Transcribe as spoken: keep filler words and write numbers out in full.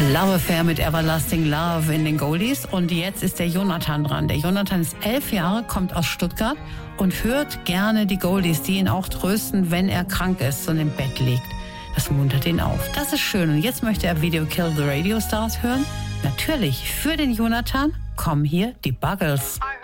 Love Affair mit Everlasting Love in den Goldies. Und jetzt ist der Jonathan dran. Der Jonathan ist elf Jahre, kommt aus Stuttgart und hört gerne die Goldies, die ihn auch trösten, wenn er krank ist und im Bett liegt. Das muntert ihn auf. Das ist schön. Und jetzt möchte er Video Kill the Radio Stars hören. Natürlich, für den Jonathan kommen hier die Buggles.